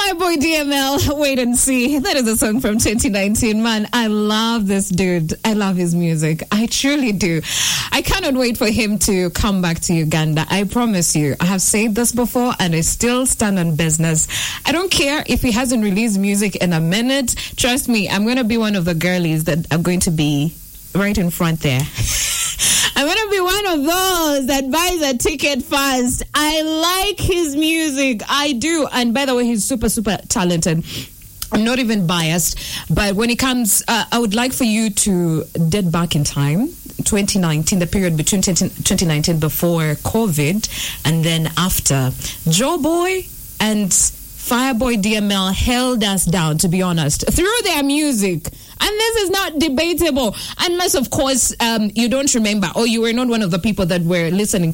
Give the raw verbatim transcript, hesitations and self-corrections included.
Fireboy D M L, Wait and See. That is a song from twenty nineteen. Man, I love this dude. I love his music. I truly do. I cannot wait for him to come back to Uganda. I promise you. I have said this before and I still stand on business. I don't care if he hasn't released music in a minute. Trust me, I'm going to be one of the girlies that are going to be right in front there. I'm going to be one of those that buys a ticket first. I like his music. I do. And by the way, he's super, super talented. I'm not even biased. But when it comes, uh, I would like for you to date back in time. twenty nineteen, the period between twenty nineteen before COVID and then after. Joe Boy and Fireboy D M L held us down, to be honest, through their music. And this is not debatable. Unless, of course, um, you don't remember or you were not one of the people that were listening